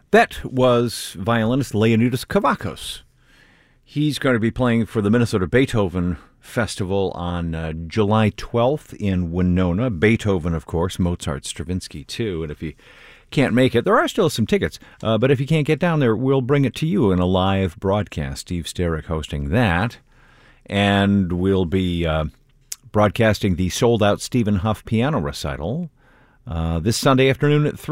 That was violinist Leonidas Kavakos. He's going to be playing for the Minnesota Beethoven Festival on July 12th in Winona. Beethoven, of course, Mozart, Stravinsky, too. And if you can't make it, there are still some tickets. But if you can't get down there, we'll bring it to you in a live broadcast. Steve Sterick hosting that. And we'll be broadcasting the sold-out Stephen Huff piano recital this Sunday afternoon at 3.